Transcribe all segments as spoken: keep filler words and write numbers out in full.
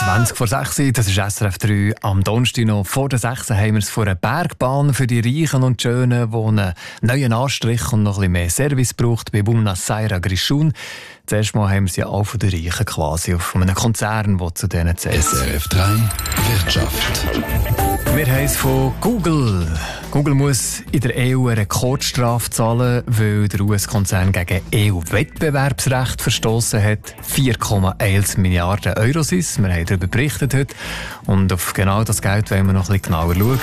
zwanzig vor sechs, das ist S R F drei. Am Donnerstag noch vor der sechs haben wir es vor einer Bergbahn für die Reichen und Schönen, die einen neuen Anstrich und noch ein bisschen mehr Service braucht bei Buenos Aires Grischun. Zuerst mal haben wir sie ja auch von den Reichen quasi auf einem Konzern, der zu denen zählt. S R F drei Wirtschaft. Wir haben es von Google. Google muss in der E U eine Rekordstrafe zahlen, weil der U S-Konzern gegen E U-Wettbewerbsrecht verstoßen hat. vier Komma eins Milliarden Euro sind es. Wir haben darüber berichtet heute. Und auf genau das Geld wollen wir noch ein bisschen genauer schauen.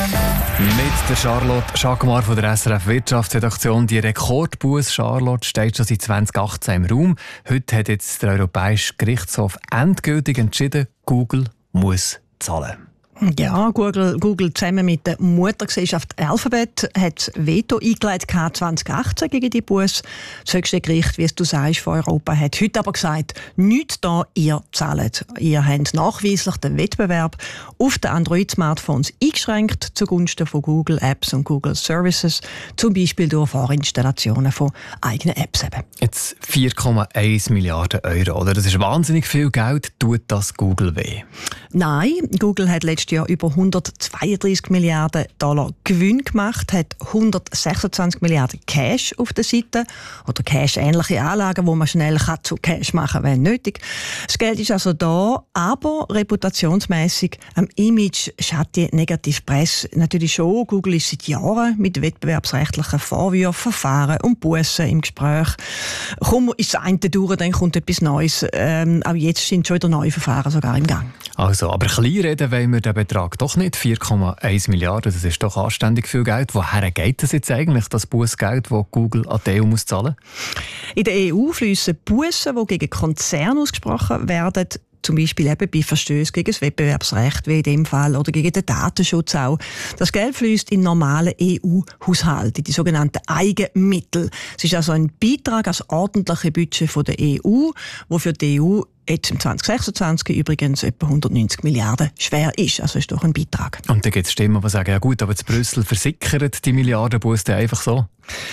Mit der Charlotte Schagmar von der S R F Wirtschaftsredaktion. Die Rekordbuß Charlotte steht schon seit zwanzig achtzehn im Raum. Heute hat jetzt der Europäische Gerichtshof endgültig entschieden, Google muss zahlen. Ja, Google, Google zusammen mit der Muttergesellschaft Alphabet hat Veto eingelegt zwanzig achtzehn gegen die Buß. Das höchste Gericht, wie es du sagst, von Europa hat heute aber gesagt, nichts da, ihr zahlt. Ihr habt nachweislich den Wettbewerb auf den Android-Smartphones eingeschränkt zugunsten von Google Apps und Google Services, zum Beispiel durch Vorinstallationen von eigenen Apps. Eben. Jetzt vier Komma eins Milliarden Euro, oder? Das ist wahnsinnig viel Geld. Tut das Google weh? Nein, Google hat letztes Jahr über hundertzweiunddreißig Milliarden Dollar Gewinn gemacht, hat hundertsechsundzwanzig Milliarden Cash auf der Seite oder Cash-ähnliche Anlagen, wo man schnell zu Cash machen kann, wenn nötig. Das Geld ist also da, aber reputationsmässig am Image schadet die negative Presse natürlich schon. Google ist seit Jahren mit wettbewerbsrechtlichen Vorwürfen, Verfahren und Bussen im Gespräch. Komm, ist das eine durch, dann kommt etwas Neues. Ähm, auch jetzt sind schon wieder neue Verfahren sogar im Gang. Also, aber klein reden wollen wir den Betrag doch nicht. vier Komma eins Milliarden, das ist doch anständig viel Geld. Woher geht das jetzt eigentlich, das Bußgeld, das Google an die E U muss zahlen? In der E U fliessen Bussen, die gegen Konzerne ausgesprochen werden, zum Beispiel eben bei Verstößen gegen das Wettbewerbsrecht, wie in dem Fall, oder gegen den Datenschutz auch. Das Geld fließt in normalen E U-Haushalte, in die sogenannten Eigenmittel. Es ist also ein Beitrag als ordentliche Budget von der E U, wo für die E U jetzt im zwanzig sechsundzwanzig übrigens etwa hundertneunzig Milliarden schwer ist. Also ist doch ein Beitrag. Und dann gibt es Stimmen, die sagen, ja gut, aber zu Brüssel versickert die Milliardenbusse einfach so?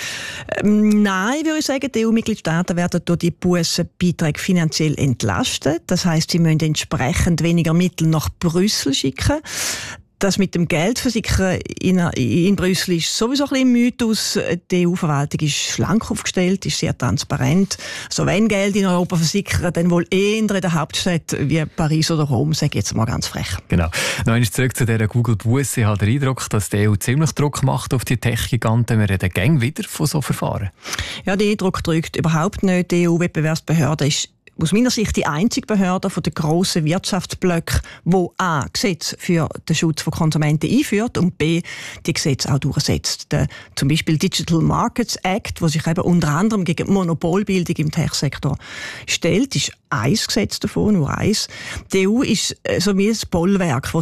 Ähm, nein, würde ich sagen, die E U-Mitgliedstaaten werden durch die Bussenbeiträge finanziell entlastet. Das heisst, sie müssen entsprechend weniger Mittel nach Brüssel schicken. Das mit dem Geld versickern in, in Brüssel ist sowieso ein bisschen ein Mythos. Die E U-Verwaltung ist schlank aufgestellt, ist sehr transparent. Also wenn Geld in Europa versickern, dann wohl eher in der Hauptstadt wie Paris oder Rom, sage ich jetzt mal ganz frech. Genau. Noch einmal zurück zu dieser Google-Busse. Ich habe den Eindruck, dass die E U ziemlich Druck macht auf die Tech-Giganten. Wir reden gäng wieder von so Verfahren. Ja, der Eindruck drückt überhaupt nicht. Die E U-Wettbewerbsbehörde ist aus meiner Sicht die einzige Behörde von den grossen Wirtschaftsblöcken, die A. Gesetze für den Schutz von Konsumenten einführt und B. die Gesetze auch durchsetzt. Der, zum Beispiel Digital Markets Act, der sich eben unter anderem gegen die Monopolbildung im Tech-Sektor stellt, ist ein Gesetz davon, nur eins. Die E U ist so wie ein Bollwerk,